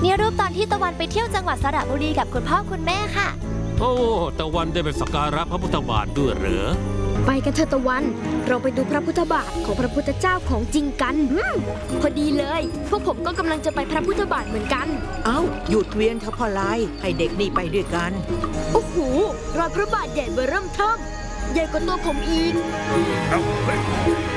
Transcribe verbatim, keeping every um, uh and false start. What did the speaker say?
นี่รูปตอนที่ตะวันไปเที่ยวจังหวัดสระบุรีกับคุณพ่อคุณแม่ค่ะโอ้ตะวันได้ไปสักการะพระพุทธบาทด้วยเหรอไปกันเถอะตะวันเราไปดูพระพุทธบาทของพระพุทธเจ้าของจริงกันพอดีเลยพวกผมก็กำลังจะไปพระพุทธบาทเหมือนกันเอ้าหยุดเวียนเถอะพ่อลายให้เด็กนี่ไปด้วยกันโอ้โหรอยพระบาทใหญ่เบ้อเริ่มเทิ่มใหญ่กว่าตัวผมอีก